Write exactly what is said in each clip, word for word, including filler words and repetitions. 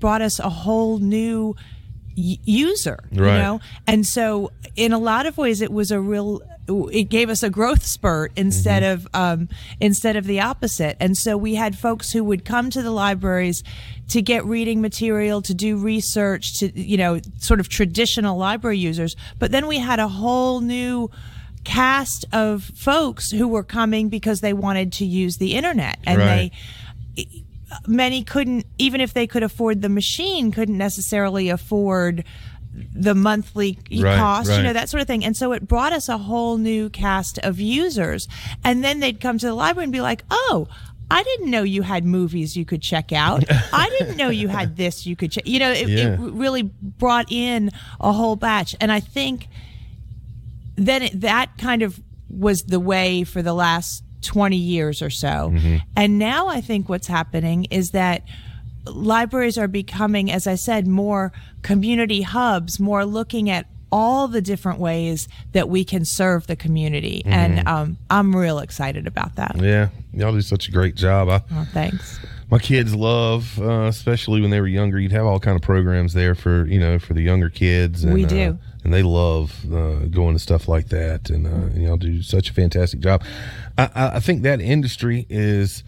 brought us a whole new y- user, you Right. know? And so in a lot of ways, it was a real, it gave us a growth spurt instead Mm-hmm. of, um, instead of the opposite. And so we had folks who would come to the libraries to get reading material, to do research, to, you know, sort of traditional library users. But then we had a whole new cast of folks who were coming because they wanted to use the internet, and Right. they, many couldn't, even if they could afford the machine, couldn't necessarily afford the monthly Right, cost, right. you know, that sort of thing. And so it brought us a whole new cast of users. And then they'd come to the library and be like, oh, I didn't know you had movies you could check out. I didn't know you had this you could check. You know, it, Yeah. it really brought in a whole batch. And I think then it, that kind of was the way for the last twenty years or so. Mm-hmm. And now I think what's happening is that libraries are becoming, as I said, more community hubs, more looking at all the different ways that we can serve the community. Mm-hmm. And um, I'm real excited about that. Yeah, y'all do such a great job. I, Well, thanks. my kids love, uh, especially when they were younger. You'd have all kind of programs there for you know for the younger kids. And, We do. uh, and they love uh, going to stuff like that. And, uh, and y'all do such a fantastic job. I, I, I think that industry is.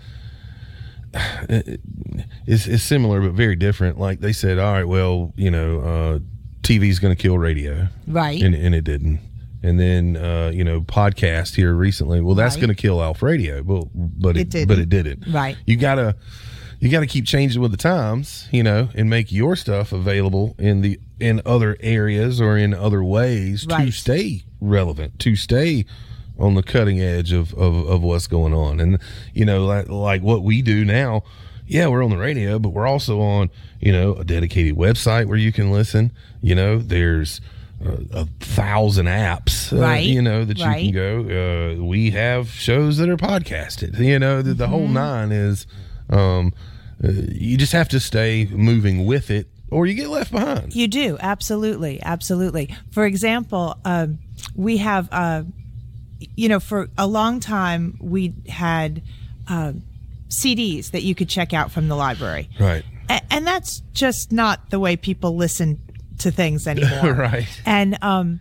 Is, is similar but very different. Like they said, all right, well, you know, uh, T V's going to kill radio, Right. and, and it didn't. And then, uh, you know, podcast here recently. Well, that's Right. going to kill Alf Radio, but but it, It didn't. but it didn't. Right. You gotta you gotta keep changing with the times, you know, and make your stuff available in the in other areas or in other ways to Right. stay relevant, to stay on the cutting edge of, of, of what's going on. And, you know, like, like what we do now, yeah, we're on the radio, but we're also on, you know, a dedicated website where you can listen. You know, there's uh, a thousand apps, uh, Right. you know, that you Right. can go. Uh, we have shows that are podcasted. You know, the, the whole nine is, um, uh, you just have to stay moving with it or you get left behind. You do. Absolutely. Absolutely. For example, um, we have, uh, you know, for a long time, we had uh, C Ds that you could check out from the library. Right. A- and that's just not the way people listen to things anymore. Right. And um,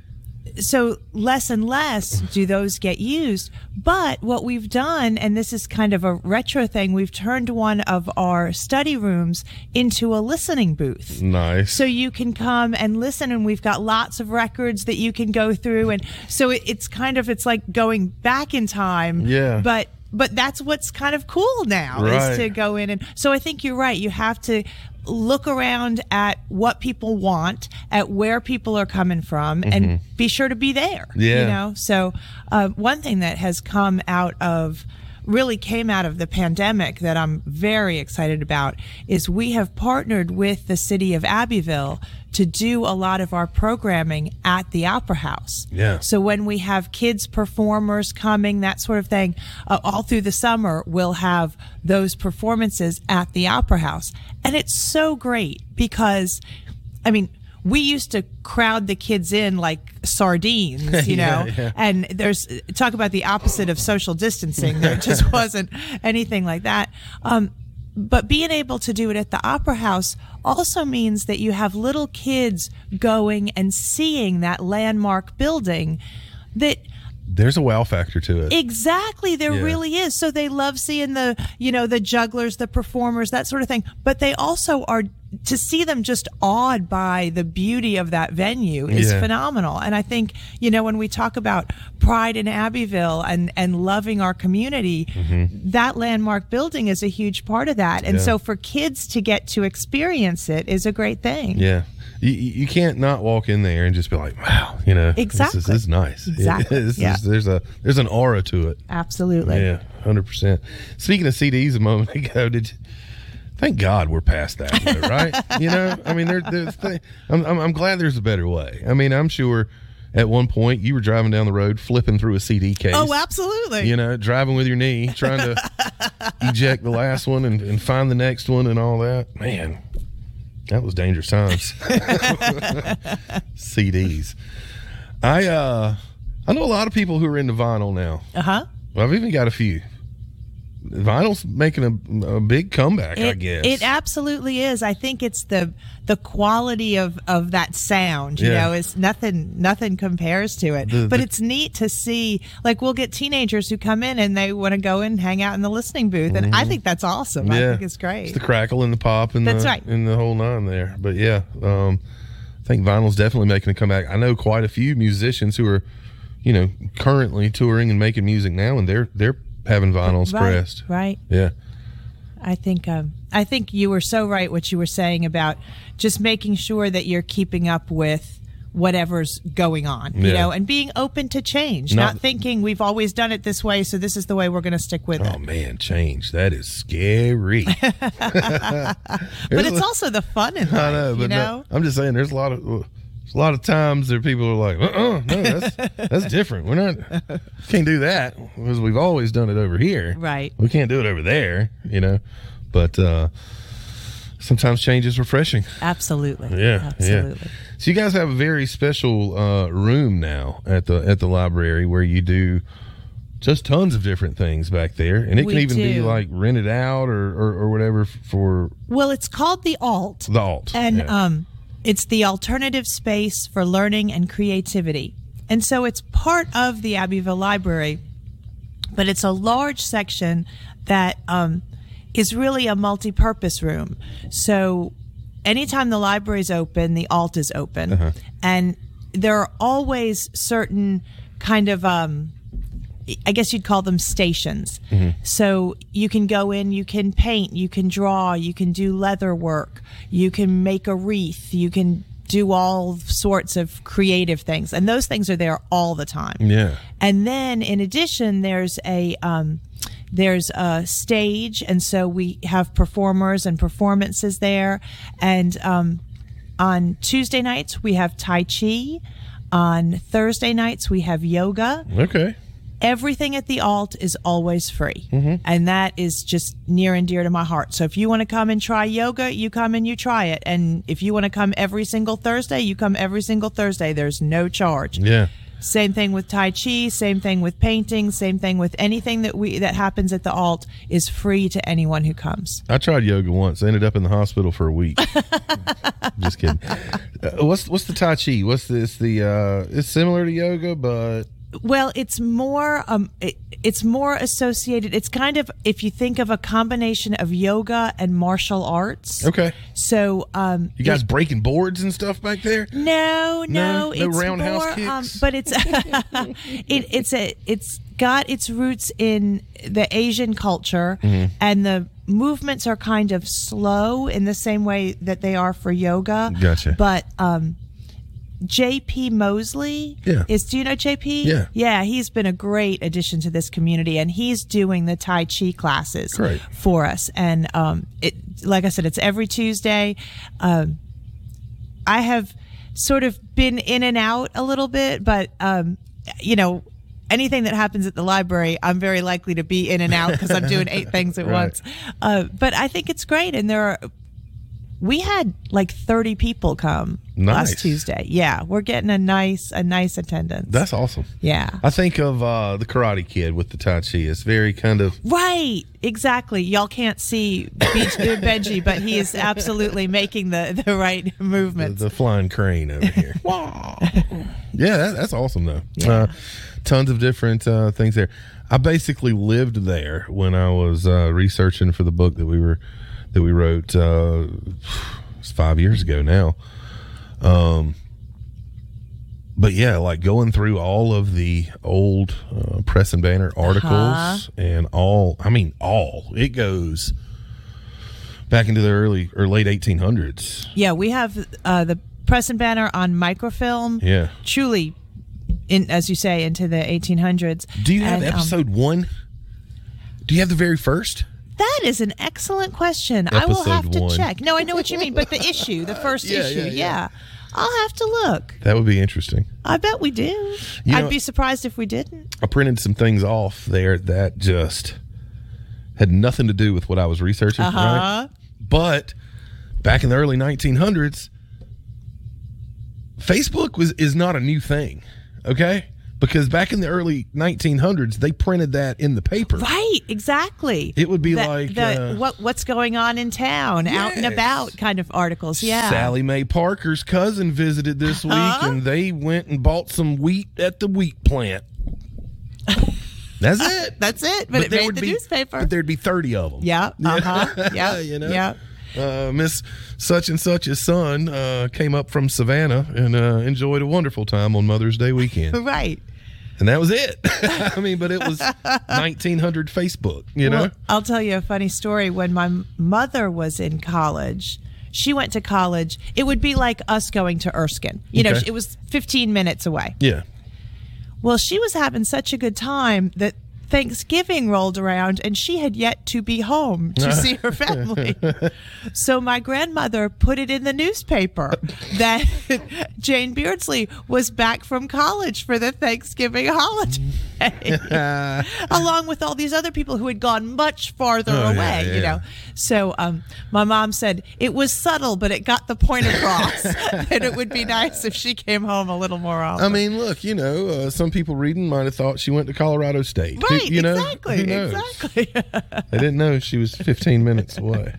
so less and less do those get used. But what we've done, and this is kind of a retro thing, we've turned one of our study rooms into a listening booth. Nice. So you can come and listen, and we've got lots of records that you can go through. And so it, it's kind of, it's like going back in time. Yeah. But But that's what's kind of cool now, Right. is to go in. And so I think you're right. You have to look around at what people want, at where people are coming from, and be sure to be there. Yeah. You know? So uh, one thing that has come out of, really came out of the pandemic that I'm very excited about is we have partnered with the city of Abbeville to do a lot of our programming at the Opera House. Yeah. So when we have kids performers coming, that sort of thing, uh, all through the summer, we'll have those performances at the Opera House. And it's so great because, I mean, we used to crowd the kids in like sardines, you know, Yeah, yeah. and there's, talk about the opposite of social distancing. There just wasn't anything like that. Um, but being able to do it at the Opera House also means that you have little kids going and seeing that landmark building that There's a wow factor to it. exactly there Yeah. really is. So they love seeing the, you know, the jugglers, the performers, that sort of thing. But they also are, to see them just awed by the beauty of that venue is Yeah. phenomenal. And I think, you know, when we talk about pride in Abbeville and, and loving our community, that landmark building is a huge part of that. And Yeah. so for kids to get to experience it is a great thing. Yeah. You, you can't not walk in there and just be like, wow, you know, Exactly. this is, this is nice. Exactly. This Yeah. is, there's a there's an aura to it. Absolutely. Yeah, one hundred percent. Speaking of C Ds a moment ago, did you, thank God we're past that, though, right? You know, I mean, there, there's th- I'm, I'm, I'm glad there's a better way. I mean, I'm sure at one point you were driving down the road, flipping through a C D case. Oh, absolutely. You know, driving with your knee, trying to eject the last one and, and find the next one and all that. Man, that was dangerous times. C Ds. I uh, I know a lot of people who are into vinyl now. Uh-huh. Well, I've even got a few. vinyl's making a, a big comeback, it, I guess. It absolutely is. I think it's the the quality of, of that sound, you Yeah. know, is nothing nothing compares to it. The- but the- it's neat to see, like, we'll get teenagers who come in and they want to go and hang out in the listening booth, and I think that's awesome. I think it's great. It's the crackle and the pop and That's the right. and the whole nine there. But yeah, um, I think vinyl's definitely making a comeback. I know quite a few musicians who are, you know, currently touring and making music now, and they're they're having vinyls right, pressed. Right. Yeah. I think um, I think you were so right what you were saying about just making sure that you're keeping up with whatever's going on, you Yeah. know, and being open to change, Not- not thinking we've always done it this way, so this is the way we're going to stick with Oh it. man, change. That is scary. But it's also the fun in life, I know, but you no, know? I'm just saying there's a lot of there's a lot of times there people are like, uh-uh, no, that's that's different. We're not can't do that because we've always done it over here. Right. We can't do it over there, you know. But uh sometimes change is refreshing. Absolutely. Yeah, Absolutely. yeah. So you guys have a very special uh, room now at the at the library where you do just tons of different things back there, and it We can even be do. like rented out or, or, or whatever f- for Well, it's called the Alt. the alt. And yeah. um, it's the alternative space for learning and creativity. And so it's part of the Abbeville Library, but it's a large section that um, is really a multi-purpose room. So anytime the library's open, the Alt is open. Uh-huh. And there are always certain kind of... Um, I guess you'd call them stations. Mm-hmm. So you can go in, you can paint, you can draw, you can do leather work, you can make a wreath, you can do all sorts of creative things. And those things are there all the time. Yeah. And then in addition, there's a um, there's a stage, and so we have performers and performances there. And um, on Tuesday nights, we have Tai Chi. On Thursday nights, we have yoga. Okay. Everything at the Alt is always free. Mm-hmm. And that is just near and dear to my heart. So if you want to come and try yoga, you come and you try it. And if you want to come every single Thursday, you come every single Thursday. There's no charge. Yeah. Same thing with Tai Chi, same thing with painting, same thing with anything that we that happens at the Alt is free to anyone who comes. I tried yoga once. I ended up in the hospital for a week. Just kidding. Uh, what's what's the Tai Chi? What's this? The uh, it's similar to yoga, but Well, it's more um, it, it's more associated. It's kind of, if you think of a combination of yoga and martial arts. okay. So um, You guys it- breaking boards and stuff back there? No, No? no, No it's roundhouse more, um, kicks? but it's it, it's a it's got its roots in the Asian culture, Mm-hmm. and the movements are kind of slow in the same way that they are for yoga. Gotcha. But um, J P Mosley Yeah. is. Do you know J P? Yeah. yeah. He's been a great addition to this community, and he's doing the Tai Chi classes Great. for us. And um, it, like I said, it's every Tuesday. Um, I have sort of been in and out a little bit, but um, you know, anything that happens at the library, I'm very likely to be in and out because I'm doing eight things at Right. once. Uh, but I think it's great, and there are. We had like thirty people come Nice. last Tuesday. Yeah, we're getting a nice a nice attendance. That's awesome. yeah. I think of uh, the Karate Kid with the Tai Chi. It's very kind of Right, exactly. Y'all can't see Beach Benji, but he is absolutely making the, the right the, movements. the flying crane over here. Yeah, that, that's awesome though. Yeah. Uh, tons of different uh, things there. I basically lived there when I was uh, researching for the book that we were that we wrote. Uh, it's five years ago now. Um, but yeah, like going through all of the old uh, Press and Banner articles Uh-huh. and all. I mean, all it goes back into the early or late eighteen hundreds. Yeah, we have uh, the Press and Banner on microfilm. Yeah. Truly, in as you say, into the eighteen hundreds. Do you have And, um, episode one? Do you have the very first? that is an excellent question. I will Episode have to one. check. No, I know what you mean, but the issue, the first Yeah, issue, yeah, yeah, yeah. I'll have to look. That would be interesting. I bet we do. You I'd know- be surprised if we didn't. I printed some things off there that just had nothing to do with what I was researching. Uh-huh. Right? But back in the early nineteen hundreds, Facebook was is not a new thing. Okay, because back in the early nineteen hundreds, they printed that in the paper. Right, exactly. It would be the, like the, uh, what what's going on in town, yes. out and about kind of articles. Yeah. Sally Mae Parker's cousin visited this week, Huh? and they went and bought some wheat at the wheat plant. That's it. That's it. But, it there made would the be, newspaper. But there'd be thirty of them. Yeah. Uh huh. Yeah. You know. Yeah. Uh, Miss such and such's son uh, came up from Savannah and uh, enjoyed a wonderful time on Mother's Day weekend. Right. And that was it. I mean, but it was nineteen hundred Facebook, you know? Well, I'll tell you a funny story. When my m- mother was in college, she went to college. It would be like us going to Erskine. You know, Okay. it was fifteen minutes away. Yeah. Well, she was having such a good time that Thanksgiving rolled around and she had yet to be home to see her family. So my grandmother put it in the newspaper that Jane Beardsley was back from college for the Thanksgiving holiday, along with all these other people who had gone much farther Oh, away, yeah, yeah. you know. So um, my mom said it was subtle, but it got the point across that it would be nice if she came home a little more often. I mean, look, you know, uh, some people reading might have thought she went to Colorado State. Who- Right, you know, exactly, who knows? exactly. They didn't know she was fifteen minutes away.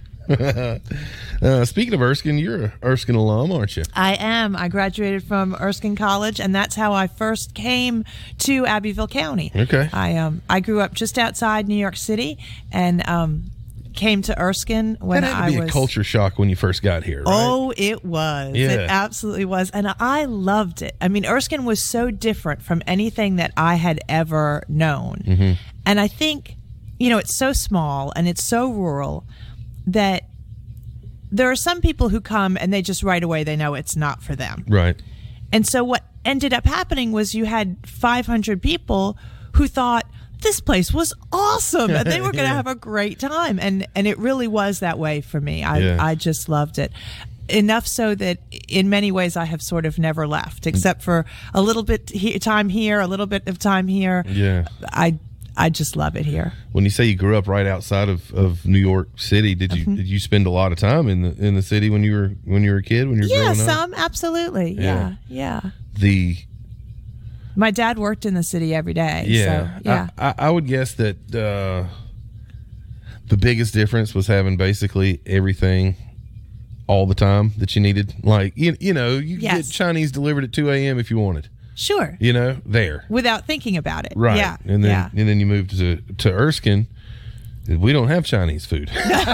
uh, speaking of Erskine, you're an Erskine alum, aren't you? I am. I graduated from Erskine College, and that's how I first came to Abbeville County. Okay. I um I grew up just outside New York City, and um came to Erskine when That had to I be was. a culture shock when you first got here, right? Oh, it was. Yeah. It absolutely was. And I loved it. I mean, Erskine was so different from anything that I had ever known. Mm-hmm. And I think, you know, it's so small and it's so rural that there are some people who come and they just right away, they know it's not for them. Right. And so what ended up happening was you had five hundred people who thought, this place was awesome and they were going to Yeah. have a great time, and and it really was that way for me. I Yeah. I just loved it enough so that in many ways I have sort of never left, except for a little bit he- time here, a little bit of time here. Yeah. I I just love it here. When you say you grew up right outside of, of New York City, did you Mm-hmm. did you spend a lot of time in the in the city when you were when you were a kid, when you were Yeah, growing up? some absolutely. Yeah, yeah. The My dad worked in the city every day. yeah, so, yeah. I, I, I would guess that uh, the biggest difference was having basically everything all the time that you needed. Like you, you know, you could Yes. get Chinese delivered at two a.m. if you wanted. Sure. You know, there. Without thinking about it. Right. Yeah. And then yeah. and then you moved to to Erskine. We don't have Chinese food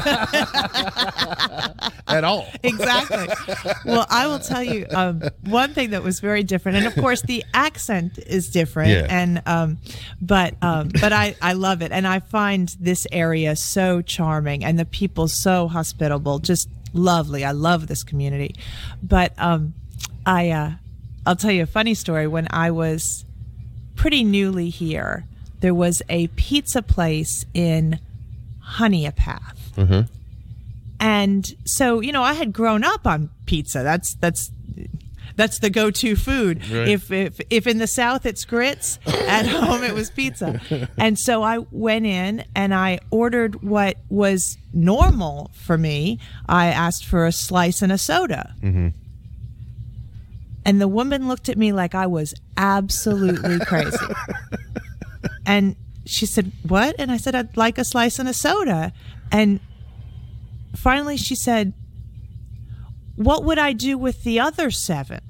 at all. Exactly. Well, I will tell you um, one thing that was very different, and of course the accent is different. Yeah. And um, but um, but I I love it, and I find this area so charming, and the people so hospitable, just lovely. I love this community. But um, I uh, I'll tell you a funny story. When I was pretty newly here, there was a pizza place in Honeypath. Mm-hmm. And so, you know, I had grown up on pizza. That's that's that's the go-to food. Right. If if if in the South it's grits, at home it was pizza. And so I went in and I ordered what was normal for me. I asked for a slice and a soda. Mm-hmm. And the woman looked at me like I was absolutely crazy. And she said, "What?" And I said, "I'd like a slice and a soda." And finally she said, "What would I do with the other seven?"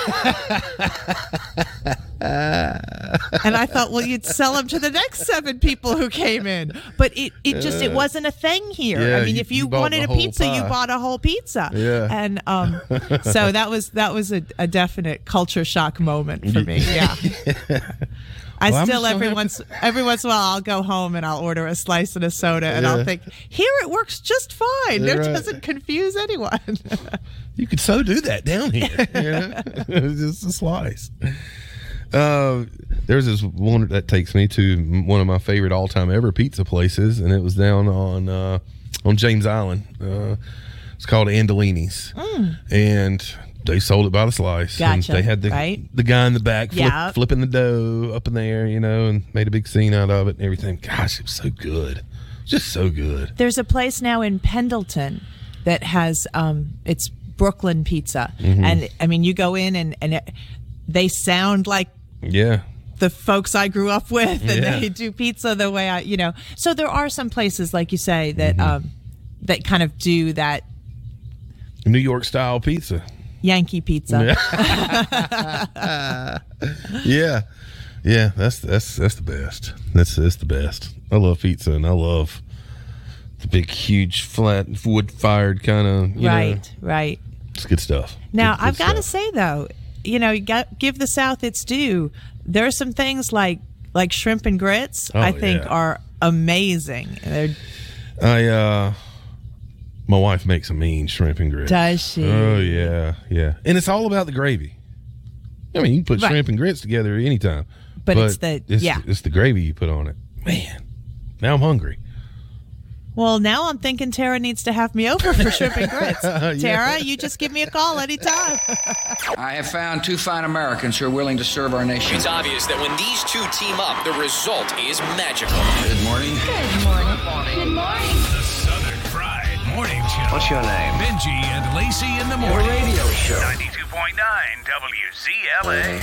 And I thought, well, you'd sell them to the next seven people who came in. But it, it just, it wasn't a thing here. Yeah, I mean, you- if you, you bought wanted the a whole pizza, you pie. bought a whole pizza. Yeah. And um, so that was, that was a, a definite culture shock moment for me. Yeah. I Well, I'm still just so every happy- once every once in a while I'll go home and I'll order a slice and a soda and Yeah. I'll think, here it works just fine. Yeah, It right. doesn't confuse anyone. You could so do that down here. You know? Just a slice. Uh, there's this one that takes me to one of my favorite all-time ever pizza places, and it was down on uh, on James Island. Uh, it's called Andolini's, and they sold it by the slice. And Gotcha, they had the right? the guy in the back flip, Yeah. flipping the dough up in the air, you know, and made a big scene out of it and everything. Gosh, it was so good, just so good. There's a place now in Pendleton that has um, it's Brooklyn pizza, Mm-hmm. and I mean you go in and and it, they sound like Yeah. the folks I grew up with, and Yeah. they do pizza the way I, you know. So there are some places, like you say, that Mm-hmm. um, that kind of do that New York style pizza. Yankee pizza. Yeah, yeah, that's that's that's the best. That's that's the best. I love pizza, and I love the big, huge, flat, wood-fired kind of. Right, right. It's good stuff. Now, Good- good I've got to stuff. say though, you know, you got give the South its due. There are some things like like shrimp and grits. Oh, I think yeah. are amazing. They're, I uh, my wife makes a mean shrimp and grits. Does she? Oh yeah, yeah. And it's all about the gravy. I mean, you can put Right. shrimp and grits together anytime, But it's the- it's, yeah. it's the gravy you put on it. Man, now I'm hungry. well, now I'm thinking Tara needs to have me over for shrimp and grits. Yeah. Tara, you just give me a call anytime. I have found two fine Americans who are willing to serve our nation. It's obvious that when these two team up, the result is magical. Good morning. Good morning. Good morning. The Southern Pride Morning Show. What's your name? Benji and Lacey in the morning. radio show. ninety-two point nine W Z L A.